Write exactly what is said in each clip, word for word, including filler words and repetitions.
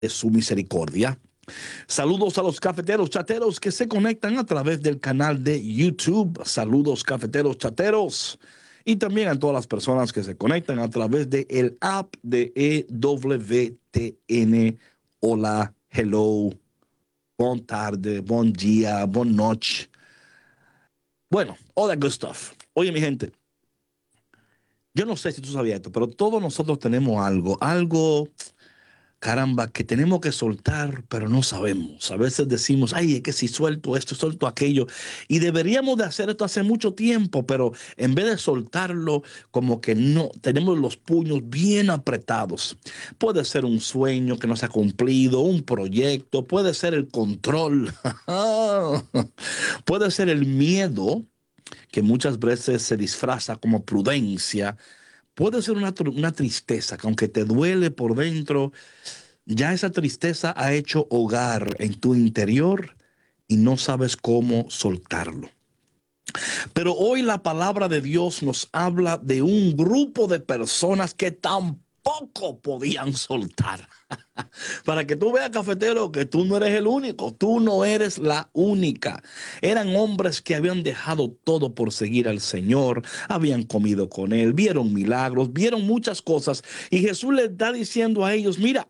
de su misericordia. Saludos a los cafeteros chateros que se conectan a través del canal de YouTube. Saludos cafeteros chateros. Y también a todas las personas que se conectan a través del app de E W T N. Hola, hello, bon tarde, bon día, bon noche. Bueno, all that good stuff. Oye, mi gente, yo no sé si tú sabías esto, pero todos nosotros tenemos algo, algo, caramba, que tenemos que soltar, pero no sabemos. A veces decimos, ay, es que si suelto esto, suelto aquello. Y deberíamos de hacer esto hace mucho tiempo, pero en vez de soltarlo, como que no, tenemos los puños bien apretados. Puede ser un sueño que no se ha cumplido, un proyecto, puede ser el control, puede ser el miedo, que muchas veces se disfraza como prudencia. Puede ser una, una tristeza que aunque te duele por dentro, ya esa tristeza ha hecho hogar en tu interior y no sabes cómo soltarlo. Pero hoy la palabra de Dios nos habla de un grupo de personas que tampoco podían soltar. Para que tú veas, cafetero, que tú no eres el único, tú no eres la única. Eran hombres que habían dejado todo por seguir al Señor, habían comido con Él, vieron milagros, vieron muchas cosas. Y Jesús les está diciendo a ellos, mira,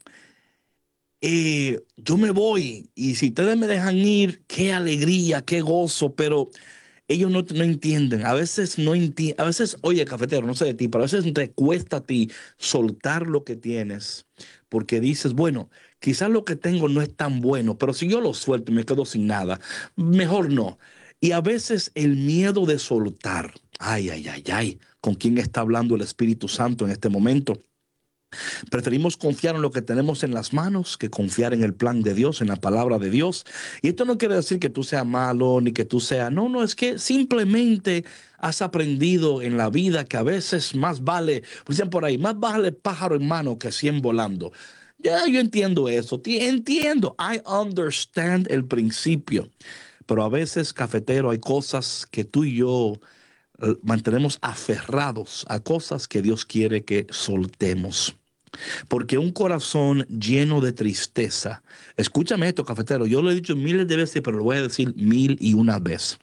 eh, yo me voy y si ustedes me dejan ir, qué alegría, qué gozo, pero ellos no, no entienden. A veces no entienden. A veces, oye, cafetero, no sé de ti, pero a veces te cuesta a ti soltar lo que tienes porque dices, bueno, quizás lo que tengo no es tan bueno, pero si yo lo suelto y me quedo sin nada, mejor no. Y a veces el miedo de soltar, ay, ay, ay, ay, ¿con quién está hablando el Espíritu Santo en este momento? Preferimos confiar en lo que tenemos en las manos que confiar en el plan de Dios, en la palabra de Dios. Y esto no quiere decir que tú seas malo ni que tú seas, no, no, es que simplemente has aprendido en la vida que a veces más vale, dicen por ahí, más vale pájaro en mano que cien volando. Ya yo entiendo eso, entiendo, I understand el principio, pero a veces, cafetero, hay cosas que tú y yo eh, mantenemos aferrados a cosas que Dios quiere que soltemos. Porque un corazón lleno de tristeza, escúchame esto, cafetero, yo lo he dicho miles de veces, pero lo voy a decir mil y una vez.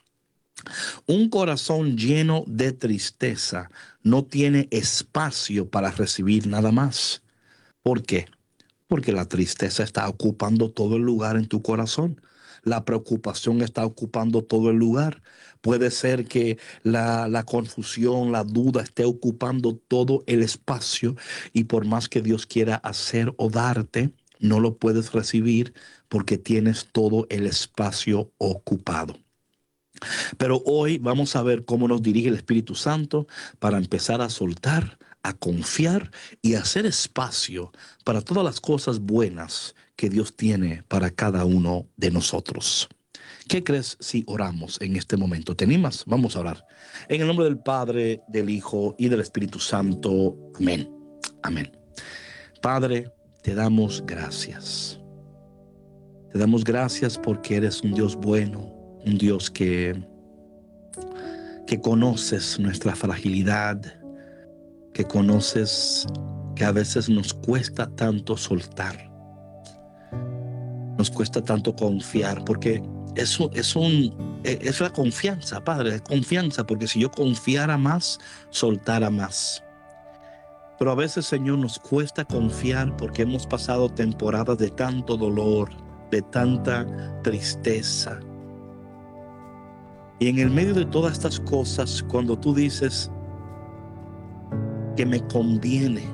Un corazón lleno de tristeza no tiene espacio para recibir nada más. ¿Por qué? Porque la tristeza está ocupando todo el lugar en tu corazón. La preocupación está ocupando todo el lugar. Puede ser que la, la confusión, la duda esté ocupando todo el espacio y por más que Dios quiera hacer o darte, no lo puedes recibir porque tienes todo el espacio ocupado. Pero hoy vamos a ver cómo nos dirige el Espíritu Santo para empezar a soltar, a confiar y a hacer espacio para todas las cosas buenas que Dios tiene para cada uno de nosotros. ¿Qué crees si oramos en este momento? ¿Te animas? Vamos a orar. En el nombre del Padre, del Hijo y del Espíritu Santo. Amén. Amén. Padre, te damos gracias. Te damos gracias porque eres un Dios bueno, un Dios que, que conoces nuestra fragilidad, que conoces que a veces nos cuesta tanto soltar, nos cuesta tanto confiar, porque eso es, un, es la confianza, Padre, es confianza, porque si yo confiara más, soltara más. Pero a veces, Señor, nos cuesta confiar porque hemos pasado temporadas de tanto dolor, de tanta tristeza. Y en el medio de todas estas cosas, cuando tú dices que me conviene,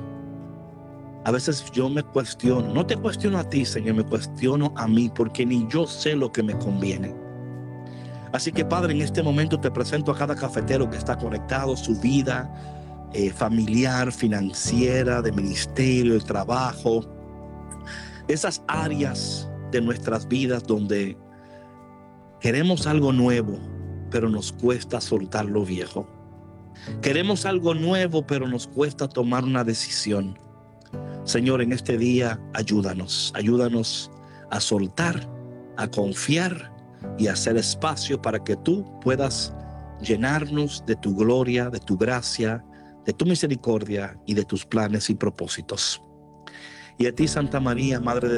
a veces yo me cuestiono, no te cuestiono a ti, Señor, me cuestiono a mí, porque ni yo sé lo que me conviene. Así que, Padre, en este momento te presento a cada cafetero que está conectado, su vida eh, familiar, financiera, de ministerio, de trabajo, esas áreas de nuestras vidas donde queremos algo nuevo, pero nos cuesta soltar lo viejo. Queremos algo nuevo, pero nos cuesta tomar una decisión. Señor, en este día, ayúdanos, ayúdanos a soltar, a confiar y a hacer espacio para que tú puedas llenarnos de tu gloria, de tu gracia, de tu misericordia y de tus planes y propósitos. Y a ti, Santa María, Madre de